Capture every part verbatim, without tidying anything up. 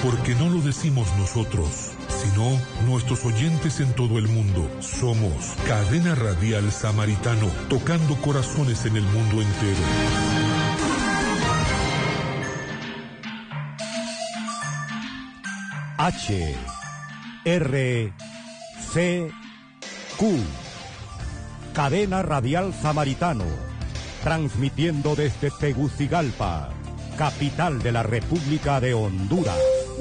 Porque no lo decimos nosotros, sino nuestros oyentes en todo el mundo. Somos Cadena Radial Samaritano, tocando corazones en el mundo entero. H R C Q Cadena Radial Samaritano, transmitiendo desde Tegucigalpa, capital de la República de Honduras.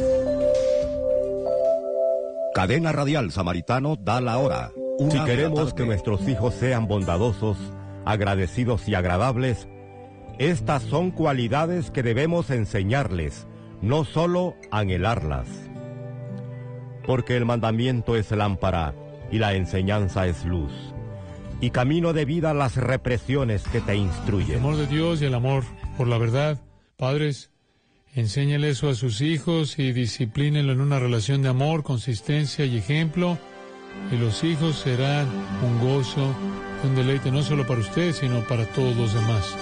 Cadena Radial Samaritano da la hora. Si queremos que nuestros hijos sean bondadosos, agradecidos y agradables, estas son cualidades que debemos enseñarles, no solo anhelarlas. Porque el mandamiento es lámpara y la enseñanza es luz, y camino de vida las represiones que te instruyen. El amor de Dios y el amor por la verdad. Padres, enséñenle eso a sus hijos y disciplínenlo en una relación de amor, consistencia y ejemplo, y los hijos serán un gozo, un deleite no solo para ustedes, sino para todos los demás.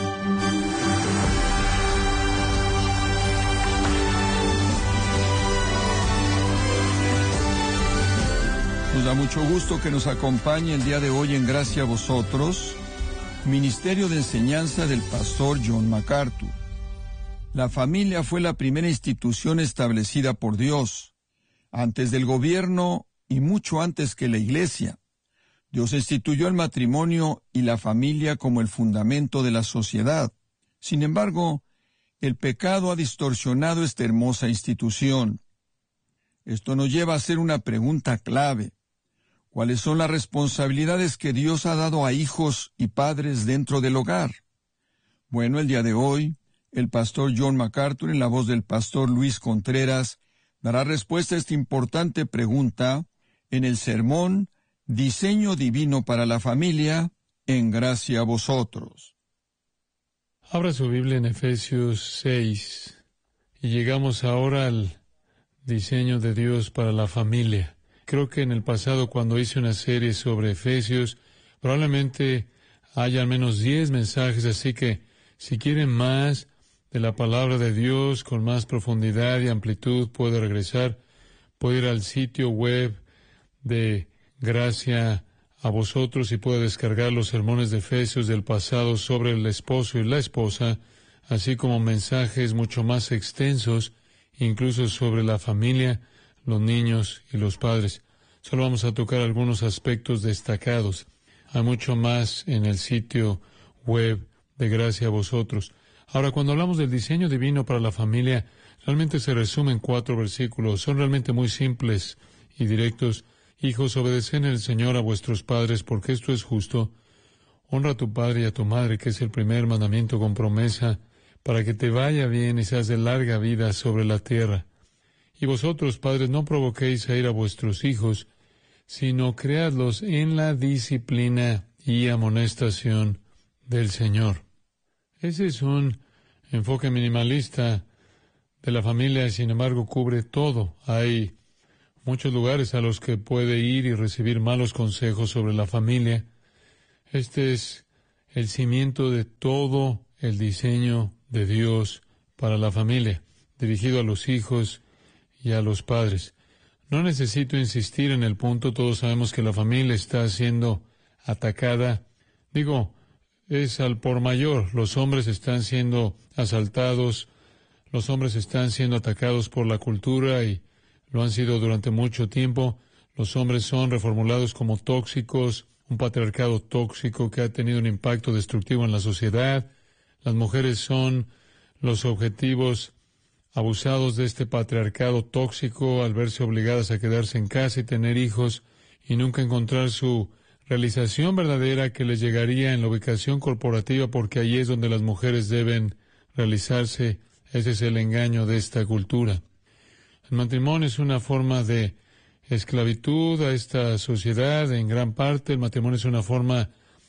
Nos da mucho gusto que nos acompañe el día de hoy en Gracia a Vosotros, Ministerio de Enseñanza del Pastor John MacArthur. La familia fue la primera institución establecida por Dios, antes del gobierno y mucho antes que la Iglesia. Dios instituyó el matrimonio y la familia como el fundamento de la sociedad. Sin embargo, el pecado ha distorsionado esta hermosa institución. Esto nos lleva a hacer una pregunta clave. ¿Cuáles son las responsabilidades que Dios ha dado a hijos y padres dentro del hogar? Bueno, el día de hoy, el pastor John MacArthur, en la voz del pastor Luis Contreras, dará respuesta a esta importante pregunta en el sermón Diseño Divino para la Familia, en Gracia a Vosotros. Abra su Biblia en Efesios seis, y llegamos ahora al diseño de Dios para la familia. Creo que en el pasado, cuando hice una serie sobre Efesios, probablemente haya al menos diez mensajes, así que si quieren más de la palabra de Dios con más profundidad y amplitud, puede regresar, puede ir al sitio web de Gracia a Vosotros y puede descargar los sermones de Efesios del pasado sobre el esposo y la esposa, así como mensajes mucho más extensos, incluso sobre la familia, los niños y los padres. Solo vamos a tocar algunos aspectos destacados. Hay mucho más en el sitio web de Gracia a Vosotros. Ahora, cuando hablamos del diseño divino para la familia, realmente se resume en cuatro versículos. Son realmente muy simples y directos. Hijos, obedeced en el Señor a vuestros padres, porque esto es justo. Honra a tu padre y a tu madre, que es el primer mandamiento con promesa, para que te vaya bien y seas de larga vida sobre la tierra. Y vosotros, padres, no provoquéis a ir a vuestros hijos, sino creadlos en la disciplina y amonestación del Señor. Ese es un enfoque minimalista de la familia, y sin embargo cubre todo. Hay muchos lugares a los que puede ir y recibir malos consejos sobre la familia. Este es el cimiento de todo el diseño de Dios para la familia, dirigido a los hijos y a los padres. No necesito insistir en el punto, todos sabemos que la familia está siendo atacada. Digo, es al por mayor, los hombres están siendo asaltados, los hombres están siendo atacados por la cultura y lo han sido durante mucho tiempo. Los hombres son reformulados como tóxicos, un patriarcado tóxico que ha tenido un impacto destructivo en la sociedad. Las mujeres son los objetivos abusados de este patriarcado tóxico al verse obligadas a quedarse en casa y tener hijos y nunca encontrar su realización verdadera que les llegaría en la ubicación corporativa, porque ahí es donde las mujeres deben realizarse. Ese es el engaño de esta cultura. El matrimonio es una forma de esclavitud a esta sociedad. En gran parte, el matrimonio es una forma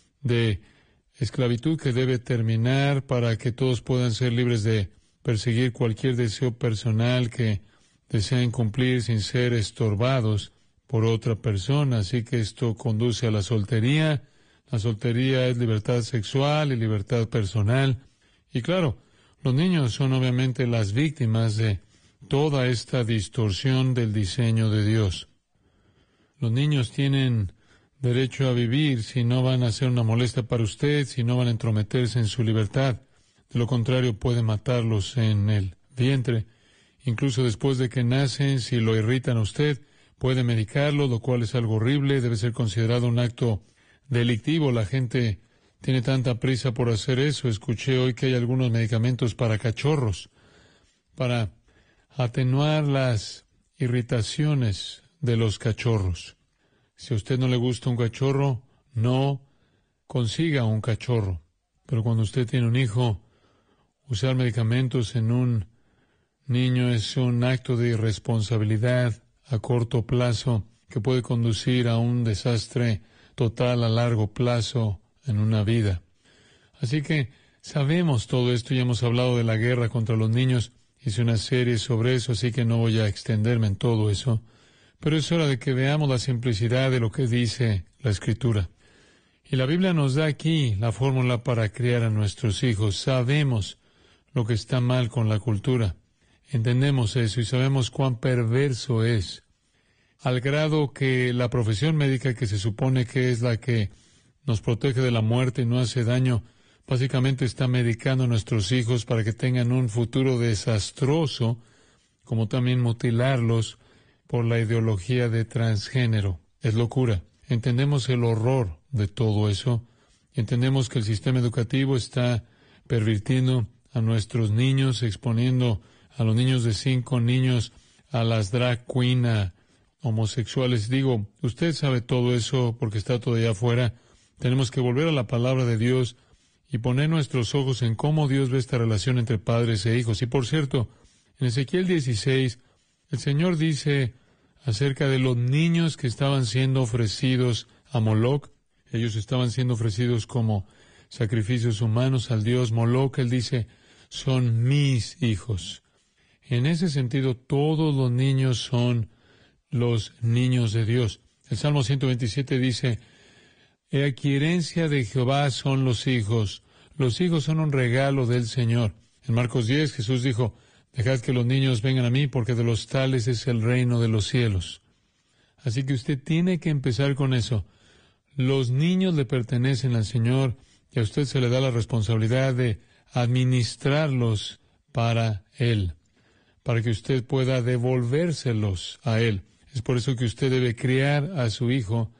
de esclavitud que debe terminar para que todos puedan ser libres de perseguir cualquier deseo personal que deseen cumplir sin ser estorbados por otra persona. Así que esto conduce a la soltería. La soltería es libertad sexual y libertad personal. Y claro, los niños son obviamente las víctimas de toda esta distorsión del diseño de Dios. Los niños tienen derecho a vivir si no van a ser una molestia para usted, si no van a entrometerse en su libertad. De lo contrario, puede matarlos en el vientre. Incluso después de que nacen, si lo irritan a usted, puede medicarlo, lo cual es algo horrible, debe ser considerado un acto delictivo. La gente tiene tanta prisa por hacer eso. Escuché hoy que hay algunos medicamentos para cachorros, para atenuar las irritaciones de los cachorros. Si a usted no le gusta un cachorro, no consiga un cachorro. Pero cuando usted tiene un hijo, usar medicamentos en un niño es un acto de irresponsabilidad a corto plazo que puede conducir a un desastre total a largo plazo en una vida. Así que sabemos todo esto y hemos hablado de la guerra contra los niños. Hice una serie sobre eso, así que no voy a extenderme en todo eso. Pero es hora de que veamos la simplicidad de lo que dice la Escritura. Y la Biblia nos da aquí la fórmula para criar a nuestros hijos. Sabemos lo que está mal con la cultura. Entendemos eso y sabemos cuán perverso es, al grado que la profesión médica, que se supone que es la que nos protege de la muerte y no hace daño, básicamente está medicando a nuestros hijos para que tengan un futuro desastroso, como también mutilarlos por la ideología de transgénero. Es locura. Entendemos el horror de todo eso. Entendemos que el sistema educativo está pervirtiendo a nuestros niños, exponiendo a los niños de cinco niños a las drag queen, a homosexuales. Digo, usted sabe todo eso porque está todavía afuera. Tenemos que volver a la palabra de Dios y poner nuestros ojos en cómo Dios ve esta relación entre padres e hijos. Y por cierto, en Ezequiel dieciséis, el Señor dice acerca de los niños que estaban siendo ofrecidos a Moloc. Ellos estaban siendo ofrecidos como sacrificios humanos al dios Moloc. Él dice, son mis hijos. En ese sentido, todos los niños son los niños de Dios. El Salmo ciento veintisiete dice, he aquí herencia de Jehová son los hijos. Los hijos son un regalo del Señor. En Marcos diez, Jesús dijo, dejad que los niños vengan a mí, porque de los tales es el reino de los cielos. Así que usted tiene que empezar con eso. Los niños le pertenecen al Señor y a usted se le da la responsabilidad de administrarlos para Él, para que usted pueda devolvérselos a Él. Es por eso que usted debe criar a su hijo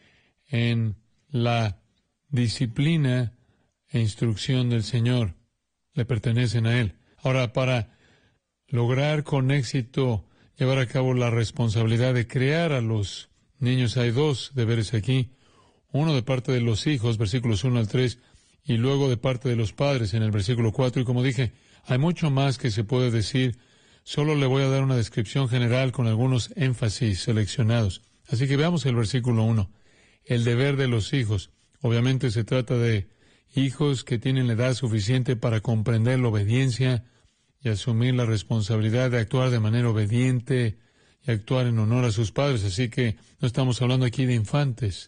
en la disciplina e instrucción del Señor. Le pertenecen a Él. Ahora, para lograr con éxito llevar a cabo la responsabilidad de criar a los niños, hay dos deberes aquí. Uno de parte de los hijos, versículos uno al tres, y luego de parte de los padres en el versículo cuatro. Y como dije, hay mucho más que se puede decir. Solo le voy a dar una descripción general con algunos énfasis seleccionados. Así que veamos el versículo uno. El deber de los hijos. Obviamente se trata de hijos que tienen la edad suficiente para comprender la obediencia y asumir la responsabilidad de actuar de manera obediente y actuar en honor a sus padres. Así que no estamos hablando aquí de infantes.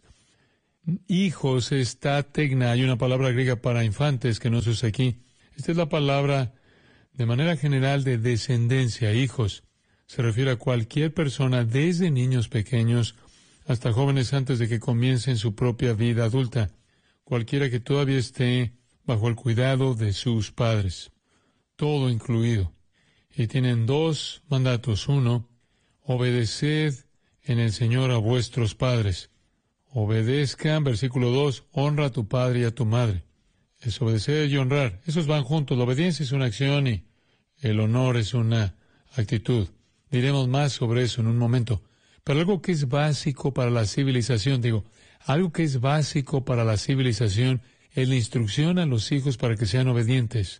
Hijos es tategna. Hay una palabra griega para infantes que no se usa aquí. Esta es la palabra de manera general de descendencia, hijos. Se refiere a cualquier persona desde niños pequeños hasta jóvenes antes de que comiencen su propia vida adulta. Cualquiera que todavía esté bajo el cuidado de sus padres. Todo incluido. Y tienen dos mandatos. Uno, obedeced en el Señor a vuestros padres. Obedezcan, versículo dos, honra a tu padre y a tu madre. Es obedecer y honrar. Esos van juntos. La obediencia es una acción y el honor es una actitud. Diremos más sobre eso en un momento. Pero algo que es básico para la civilización, digo, algo que es básico para la civilización es la instrucción a los hijos para que sean obedientes.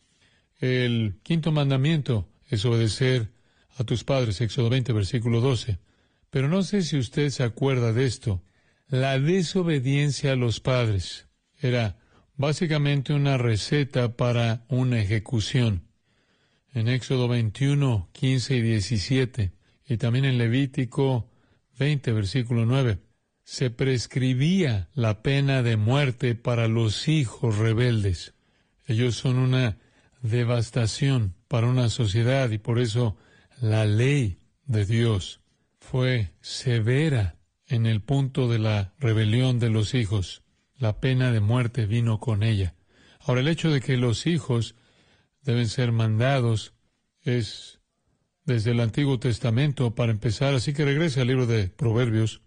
El quinto mandamiento es obedecer a tus padres, Éxodo veinte, versículo doce. Pero no sé si usted se acuerda de esto. La desobediencia a los padres era básicamente una receta para una ejecución. En Éxodo veintiuno, quince y diecisiete, y también en Levítico veinte, versículo nueve, se prescribía la pena de muerte para los hijos rebeldes. Ellos son una devastación para una sociedad y por eso La ley de Dios fue severa en el punto de la rebelión de los hijos. La pena de muerte vino con ella. Ahora, el hecho de que los hijos deben ser mandados es desde el Antiguo Testamento para empezar, así que regrese al libro de Proverbios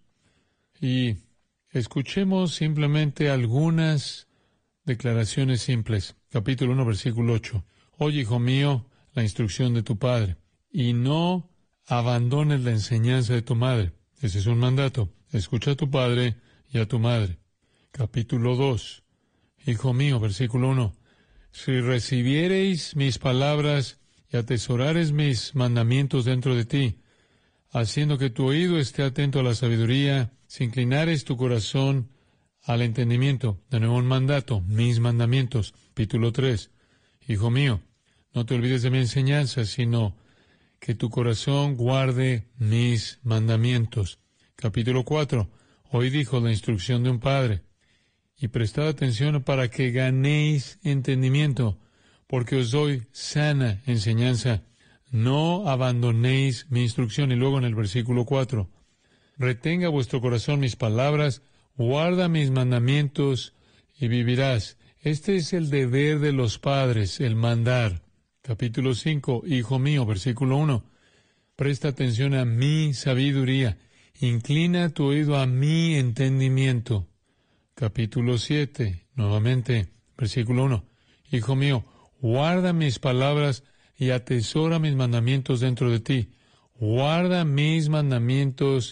y escuchemos simplemente algunas declaraciones simples. Capítulo uno, versículo ocho. Oye, hijo mío, la instrucción de tu padre, y no abandones la enseñanza de tu madre. Ese es un mandato. Escucha a tu padre y a tu madre. Capítulo dos. Hijo mío, versículo uno. Si recibiereis mis palabras y atesorares mis mandamientos dentro de ti, haciendo que tu oído esté atento a la sabiduría, si inclinares tu corazón al entendimiento. De nuevo un mandato, mis mandamientos. Capítulo tres. Hijo mío, no te olvides de mi enseñanza, sino que tu corazón guarde mis mandamientos. Capítulo cuatro. Hoy dijo la instrucción de un padre. Y prestad atención para que ganéis entendimiento, porque os doy sana enseñanza. No abandonéis mi instrucción. Y luego en el versículo cuatro. Retenga vuestro corazón mis palabras, guarda mis mandamientos y vivirás. Este es el deber de los padres, el mandar. Capítulo cinco. Hijo mío, versículo uno. Presta atención a mi sabiduría. Inclina tu oído a mi entendimiento. Capítulo siete. Nuevamente, versículo uno. Hijo mío, guarda mis palabras y atesora mis mandamientos dentro de ti. Guarda mis mandamientos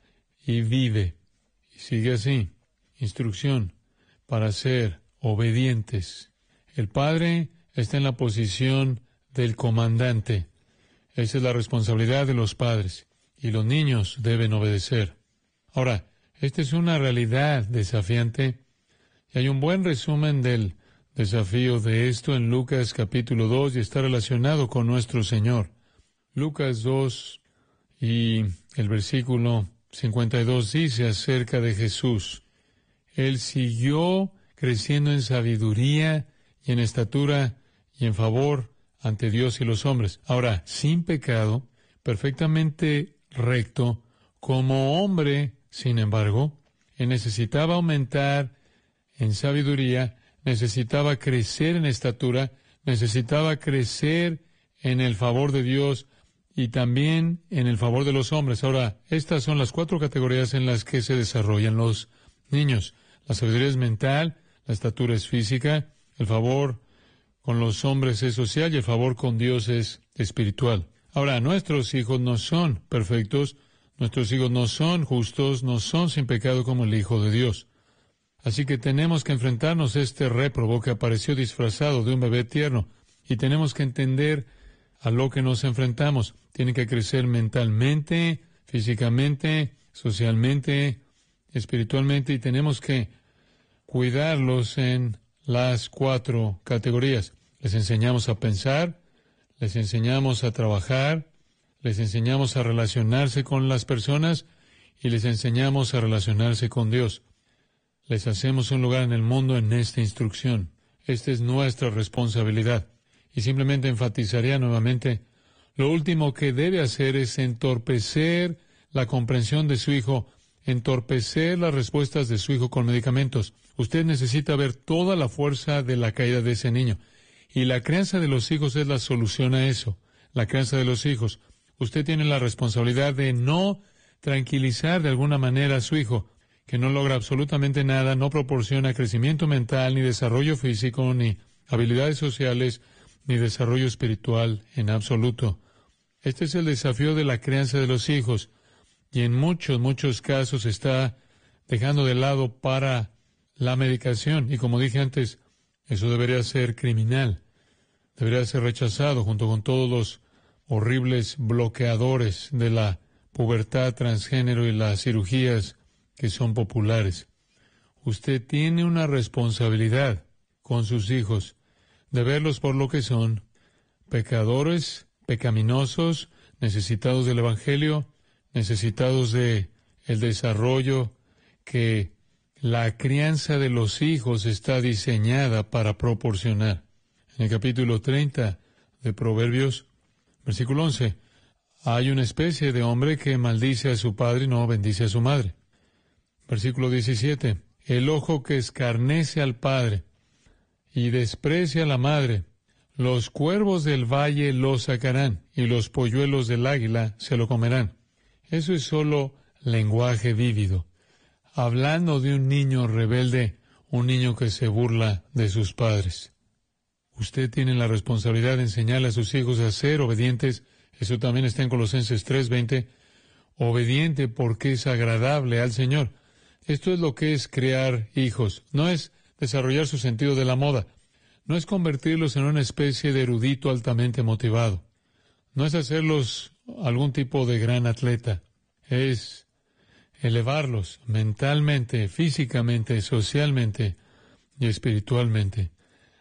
y vive. Y sigue así. Instrucción para ser obedientes. El padre está en la posición del comandante. Esa es la responsabilidad de los padres. Y los niños deben obedecer. Ahora, esta es una realidad desafiante. Y hay un buen resumen del desafío de esto en Lucas capítulo dos y está relacionado con nuestro Señor. Lucas dos y el versículo cincuenta y dos dice acerca de Jesús. Él siguió creciendo en sabiduría y en estatura y en favor ante Dios y los hombres. Ahora, sin pecado, perfectamente recto, como hombre, sin embargo, él necesitaba aumentar en sabiduría, necesitaba crecer en estatura, necesitaba crecer en el favor de Dios y también en el favor de los hombres. Ahora, estas son las cuatro categorías en las que se desarrollan los niños. La sabiduría es mental, la estatura es física, el favor con los hombres es social y el favor con Dios es espiritual. Ahora, nuestros hijos no son perfectos, nuestros hijos no son justos, no son sin pecado como el Hijo de Dios. Así que tenemos que enfrentarnos a este réprobo que apareció disfrazado de un bebé tierno y tenemos que entender a lo que nos enfrentamos. Tienen que crecer mentalmente, físicamente, socialmente, espiritualmente y tenemos que cuidarlos en las cuatro categorías. Les enseñamos a pensar, les enseñamos a trabajar, les enseñamos a relacionarse con las personas y les enseñamos a relacionarse con Dios. Les hacemos un lugar en el mundo en esta instrucción. Esta es nuestra responsabilidad. Y simplemente enfatizaría nuevamente, lo último que debe hacer es entorpecer la comprensión de su hijo, entorpecer las respuestas de su hijo con medicamentos. Usted necesita ver toda la fuerza de la caída de ese niño. Y la crianza de los hijos es la solución a eso. La crianza de los hijos. Usted tiene la responsabilidad de no tranquilizar de alguna manera a su hijo, que no logra absolutamente nada, no proporciona crecimiento mental, ni desarrollo físico, ni habilidades sociales, ni desarrollo espiritual en absoluto. Este es el desafío de la crianza de los hijos, y en muchos, muchos casos está dejando de lado para la medicación, y como dije antes, eso debería ser criminal, debería ser rechazado junto con todos los horribles bloqueadores de la pubertad transgénero y las cirugías que son populares. Usted tiene una responsabilidad con sus hijos de verlos por lo que son, pecadores, pecaminosos, necesitados del Evangelio, necesitados de el desarrollo que la crianza de los hijos está diseñada para proporcionar. En el capítulo treinta de Proverbios, versículo once, Hay una especie de hombre que maldice a su padre y no bendice a su madre. Versículo diecisiete. El ojo que escarnece al padre y desprecia a la madre, los cuervos del valle lo sacarán y los polluelos del águila se lo comerán. Eso es solo lenguaje vívido, hablando de un niño rebelde, un niño que se burla de sus padres. Usted tiene la responsabilidad de enseñarle a sus hijos a ser obedientes. Eso también está en Colosenses tres veinte. Obediente porque es agradable al Señor. Esto es lo que es crear hijos. No es desarrollar su sentido de la moda. No es convertirlos en una especie de erudito altamente motivado. No es hacerlos algún tipo de gran atleta. Es elevarlos mentalmente, físicamente, socialmente y espiritualmente.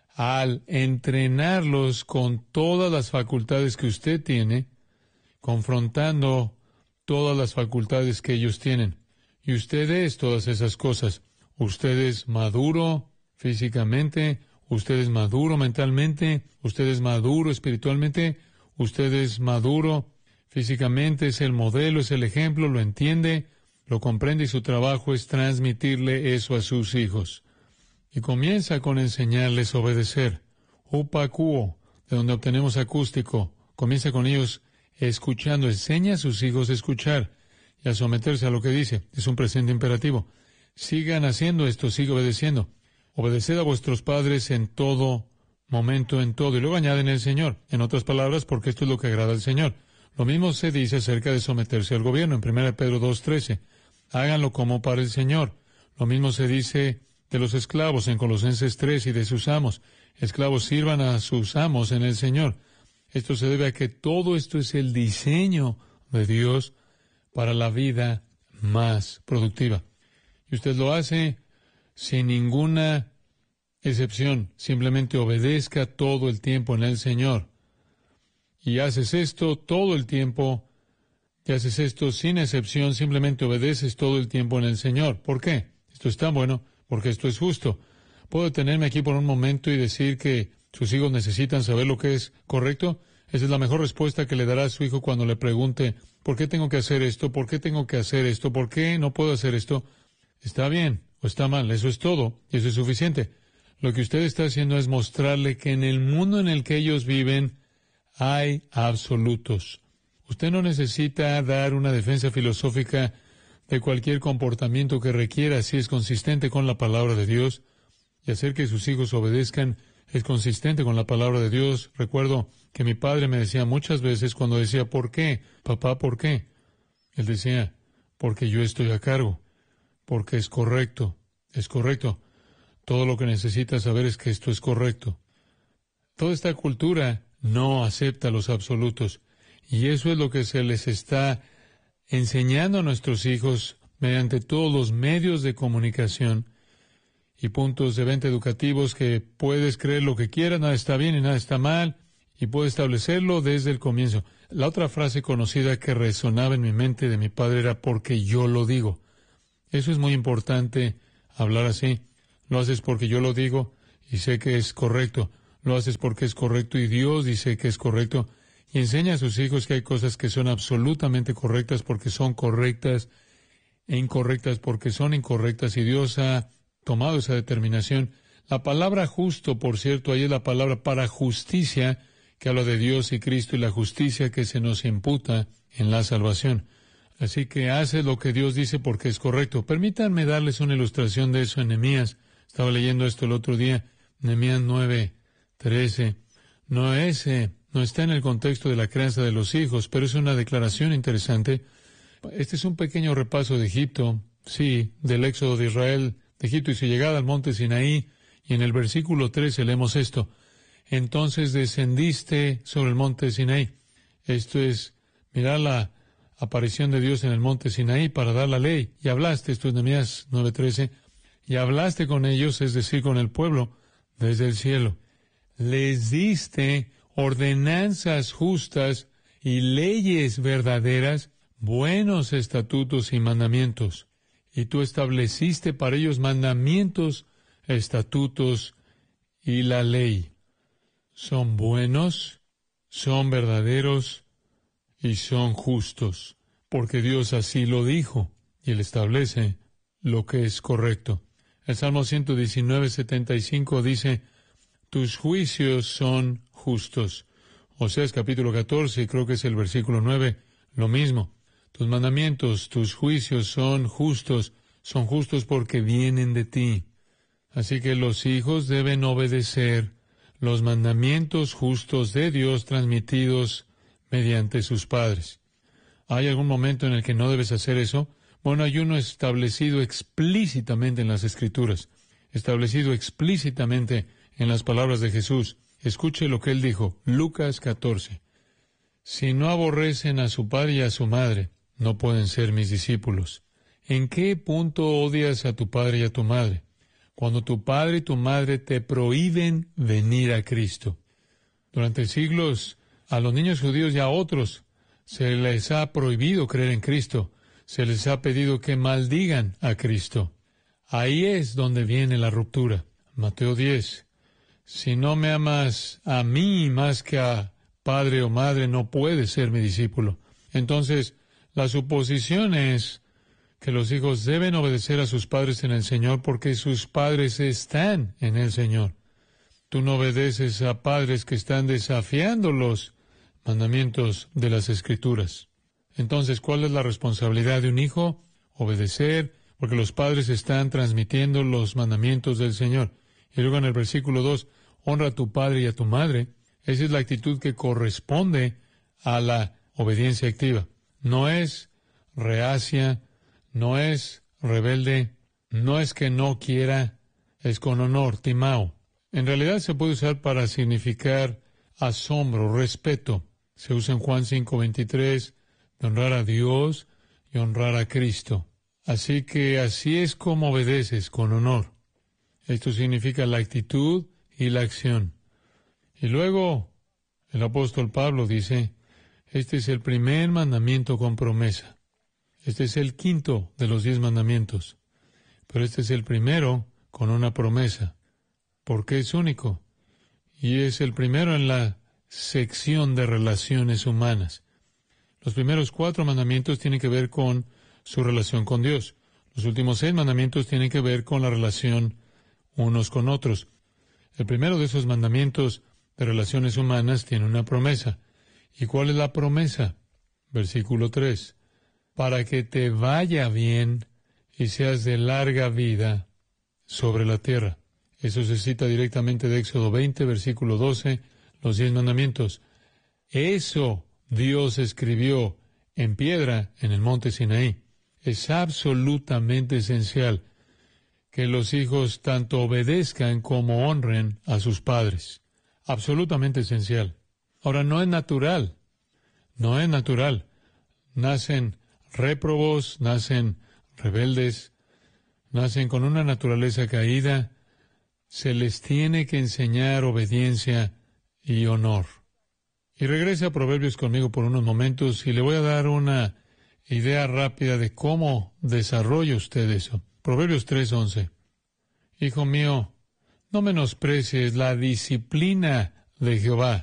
Al entrenarlos con todas las facultades que usted tiene, confrontando todas las facultades que ellos tienen. Y usted es todas esas cosas. Usted es maduro físicamente, usted es maduro mentalmente, usted es maduro espiritualmente, usted es maduro físicamente, es el modelo, es el ejemplo, lo entiende, lo comprende y su trabajo es transmitirle eso a sus hijos. Y comienza con enseñarles a obedecer. Upacuo, de donde obtenemos acústico. Comienza con ellos escuchando. Enseña a sus hijos a escuchar y a someterse a lo que dice. Es un presente imperativo. Sigan haciendo esto, sigan obedeciendo. Obedeced a vuestros padres en todo momento, en todo. Y luego añaden el Señor. En otras palabras, porque esto es lo que agrada al Señor. Lo mismo se dice acerca de someterse al gobierno en primera Pedro dos trece. Háganlo como para el Señor. Lo mismo se dice de los esclavos en Colosenses tres y de sus amos. Esclavos, sirvan a sus amos en el Señor. Esto se debe a que todo esto es el diseño de Dios para la vida más productiva. Y usted lo hace sin ninguna excepción. Simplemente obedezca todo el tiempo en el Señor. Y haces esto todo el tiempo, y haces esto sin excepción, simplemente obedeces todo el tiempo en el Señor. ¿Por qué? Esto es tan bueno, porque esto es justo. ¿Puedo detenerme aquí por un momento y decir que sus hijos necesitan saber lo que es correcto? Esa es la mejor respuesta que le dará a su hijo cuando le pregunte, ¿por qué tengo que hacer esto? ¿Por qué tengo que hacer esto? ¿Por qué no puedo hacer esto? ¿Está bien o está mal? Eso es todo, y eso es suficiente. Lo que usted está haciendo es mostrarle que en el mundo en el que ellos viven hay absolutos. Usted no necesita dar una defensa filosófica de cualquier comportamiento que requiera si es consistente con la palabra de Dios, y hacer que sus hijos obedezcan es consistente con la palabra de Dios. Recuerdo que mi padre me decía muchas veces cuando decía, ¿por qué? Papá, ¿por qué? Él decía, porque yo estoy a cargo, porque es correcto, es correcto. Todo lo que necesita saber es que esto es correcto. Toda esta cultura no acepta los absolutos, y eso es lo que se les está enseñando a nuestros hijos mediante todos los medios de comunicación y puntos de venta educativos, que puedes creer lo que quieras, nada está bien y nada está mal, y puedes establecerlo desde el comienzo. La otra frase conocida que resonaba en mi mente de mi padre era porque yo lo digo. Eso es muy importante, hablar así. Lo haces porque yo lo digo y sé que es correcto. Lo haces porque es correcto y Dios dice que es correcto. Y enseña a sus hijos que hay cosas que son absolutamente correctas porque son correctas e incorrectas porque son incorrectas, y Dios ha tomado esa determinación. La palabra justo, por cierto, ahí es la palabra para justicia, que habla de Dios y Cristo y la justicia que se nos imputa en la salvación. Así que hace lo que Dios dice porque es correcto. Permítanme darles una ilustración de eso en Nehemías. Estaba leyendo esto el otro día, Nehemías nueve trece. No es, eh, no está en el contexto de la crianza de los hijos, pero es una declaración interesante. Este es un pequeño repaso de Egipto, sí, del éxodo de Israel de Egipto y su llegada al monte Sinaí. Y en el versículo trece leemos esto: entonces descendiste sobre el monte Sinaí. Esto es, mirar la aparición de Dios en el monte Sinaí para dar la ley. Y hablaste, esto es Nehemías nueve trece, y hablaste con ellos, es decir, con el pueblo, desde el cielo. Les diste ordenanzas justas y leyes verdaderas, buenos estatutos y mandamientos. Y tú estableciste para ellos mandamientos, estatutos y la ley. Son buenos, son verdaderos y son justos, porque Dios así lo dijo, y Él establece lo que es correcto. El Salmo ciento diecinueve, setenta y cinco dice, tus juicios son justos. Oseas capítulo catorce, creo que es el versículo nueve, lo mismo. Tus mandamientos, tus juicios son justos, son justos porque vienen de ti. Así que los hijos deben obedecer los mandamientos justos de Dios transmitidos mediante sus padres. ¿Hay algún momento en el que no debes hacer eso? Bueno, hay uno establecido explícitamente en las Escrituras, establecido explícitamente en las palabras de Jesús. Escuche lo que Él dijo, Lucas catorce. Si no aborrecen a su padre y a su madre, no pueden ser mis discípulos. ¿En qué punto odias a tu padre y a tu madre? Cuando tu padre y tu madre te prohíben venir a Cristo. Durante siglos, a los niños judíos y a otros se les ha prohibido creer en Cristo. Se les ha pedido que maldigan a Cristo. Ahí es donde viene la ruptura. Mateo diez. Si no me amas a mí más que a padre o madre, no puedes ser mi discípulo. Entonces, la suposición es que los hijos deben obedecer a sus padres en el Señor porque sus padres están en el Señor. Tú no obedeces a padres que están desafiando los mandamientos de las Escrituras. Entonces, ¿cuál es la responsabilidad de un hijo? Obedecer, porque los padres están transmitiendo los mandamientos del Señor. Y luego en el versículo dos, honra a tu padre y a tu madre. Esa es la actitud que corresponde a la obediencia activa. No es reacia, no es rebelde, no es que no quiera, es con honor, timao. En realidad se puede usar para significar asombro, respeto. Se usa en Juan cinco veintitrés, de honrar a Dios y honrar a Cristo. Así que así es como obedeces, con honor. Esto significa la actitud y la acción. Y luego el apóstol Pablo dice, este es el primer mandamiento con promesa. Este es el quinto de los diez mandamientos. Pero este es el primero con una promesa, porque es único. Y es el primero en la sección de relaciones humanas. Los primeros cuatro mandamientos tienen que ver con su relación con Dios. Los últimos seis mandamientos tienen que ver con la relación unos con otros. El primero de esos mandamientos de relaciones humanas tiene una promesa. ¿Y cuál es la promesa? Versículo tres. Para que te vaya bien y seas de larga vida sobre la tierra. Eso se cita directamente de Éxodo veinte, versículo doce, los diez mandamientos. Eso Dios escribió en piedra en el monte Sinaí. Es absolutamente esencial que los hijos tanto obedezcan como honren a sus padres. Absolutamente esencial. Ahora, no es natural. No es natural. Nacen réprobos, nacen rebeldes, nacen con una naturaleza caída. Se les tiene que enseñar obediencia y honor. Y regrese a Proverbios conmigo por unos momentos y le voy a dar una idea rápida de cómo desarrolla usted eso. Proverbios tres once. Hijo mío, no menosprecies la disciplina de Jehová,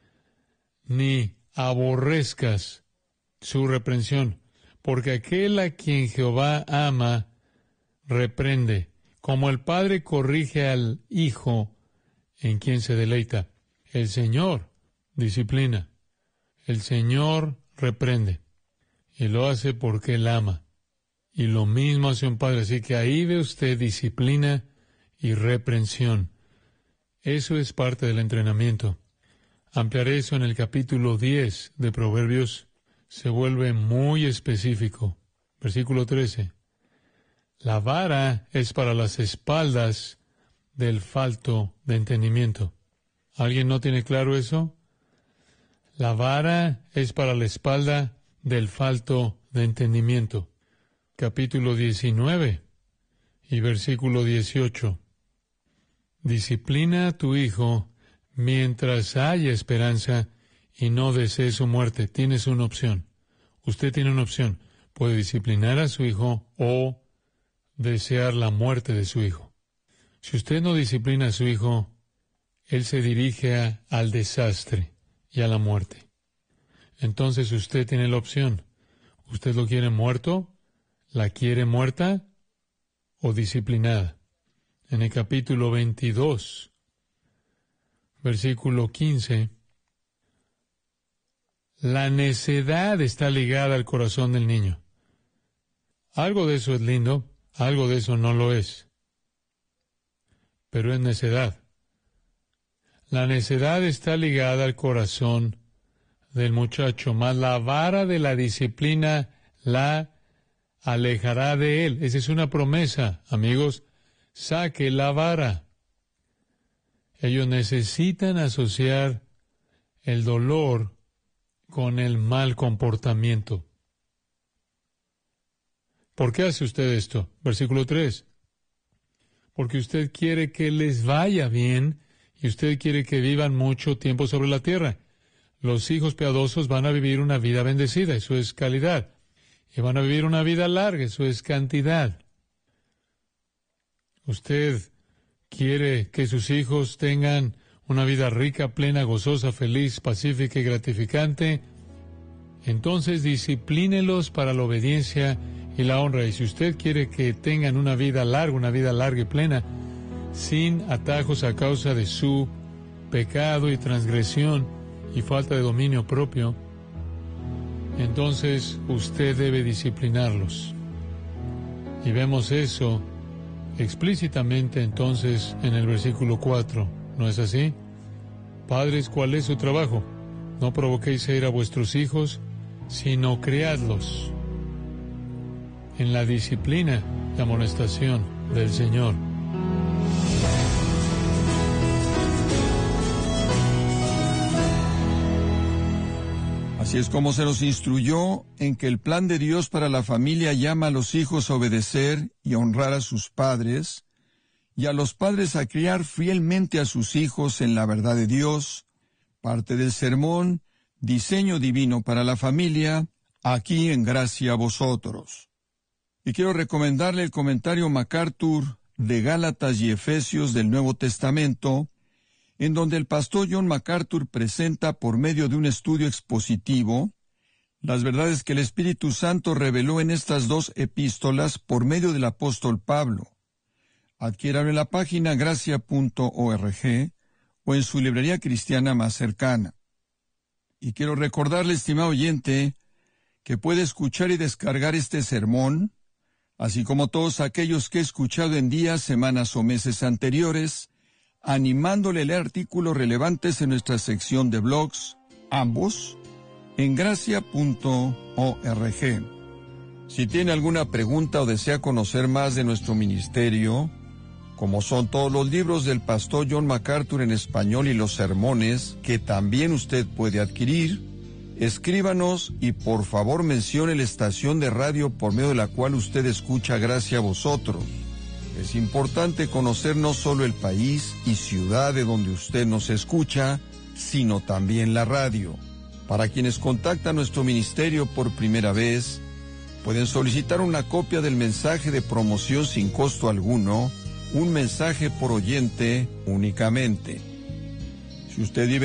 ni aborrezcas su reprensión, porque aquel a quien Jehová ama, reprende, como el padre corrige al hijo en quien se deleita. El Señor disciplina, el Señor reprende, y lo hace porque Él ama. Y lo mismo hace un padre, así que ahí ve usted disciplina y reprensión. Eso es parte del entrenamiento. Ampliaré eso en el capítulo diez de Proverbios. Se vuelve muy específico. Versículo trece. La vara es para las espaldas del falto de entendimiento. ¿Alguien no tiene claro eso? La vara es para la espalda del falto de entendimiento. Capítulo diecinueve y versículo dieciocho. Disciplina a tu hijo mientras haya esperanza y no desees su muerte. Tienes una opción. Usted tiene una opción. Puede disciplinar a su hijo o desear la muerte de su hijo. Si usted no disciplina a su hijo, él se dirige a, al desastre y a la muerte. entonces usted tiene la opción. ¿Usted lo quiere muerto? ¿La quiere muerta o disciplinada? En el capítulo veintidós, versículo quince, la necedad está ligada al corazón del niño. Algo de eso es lindo, algo de eso no lo es. Pero es necedad. La necedad está ligada al corazón del muchacho, mas la vara de la disciplina la alejará de él. Esa es una promesa, amigos. Saque la vara. Ellos necesitan asociar el dolor con el mal comportamiento. ¿Por qué hace usted esto? Versículo tres. Porque usted quiere que les vaya bien y usted quiere que vivan mucho tiempo sobre la tierra. Los hijos piadosos van a vivir una vida bendecida, eso es calidad. Y van a vivir una vida larga, eso es cantidad. Usted quiere que sus hijos tengan una vida rica, plena, gozosa, feliz, pacífica y gratificante. Entonces disciplínelos para la obediencia y la honra. Y si usted quiere que tengan una vida larga, una vida larga y plena, sin atajos a causa de su pecado y transgresión y falta de dominio propio, entonces usted debe disciplinarlos. Y vemos eso explícitamente entonces en el versículo cuatro. ¿No es así? Padres, ¿cuál es su trabajo? No provoquéis a ir a vuestros hijos, sino criadlos en la disciplina y amonestación del Señor. Así es como se nos instruyó en que el plan de Dios para la familia llama a los hijos a obedecer y a honrar a sus padres, y a los padres a criar fielmente a sus hijos en la verdad de Dios. Parte del sermón, Diseño Divino para la Familia, aquí en Gracia a Vosotros. Y quiero recomendarle el comentario MacArthur de Gálatas y Efesios del Nuevo Testamento, en donde el pastor John MacArthur presenta por medio de un estudio expositivo las verdades que el Espíritu Santo reveló en estas dos epístolas por medio del apóstol Pablo. Adquiéralo en la página gracia punto org o en su librería cristiana más cercana. Y quiero recordarle, estimado oyente, que puede escuchar y descargar este sermón, así como todos aquellos que he escuchado en días, semanas o meses anteriores, animándole a leer artículos relevantes en nuestra sección de blogs, ambos, en gracia punto org. Si tiene alguna pregunta o desea conocer más de nuestro ministerio, como son todos los libros del pastor John MacArthur en español y los sermones, que también usted puede adquirir, escríbanos y por favor mencione la estación de radio por medio de la cual usted escucha Gracia a Vosotros. Es importante conocer no solo el país y ciudad de donde usted nos escucha, sino también la radio. Para quienes contactan nuestro ministerio por primera vez, pueden solicitar una copia del mensaje de promoción sin costo alguno, un mensaje por oyente únicamente. Si usted vive